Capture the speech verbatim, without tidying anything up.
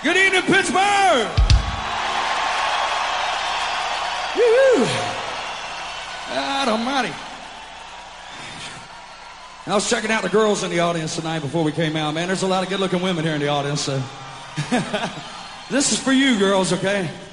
Good evening, Pittsburgh! Woo-hoo. God almighty. I was checking out the girls in the audience tonight before we came out. Man, there's a lot of good-looking women here in the audience. So. This is for you, girls, okay?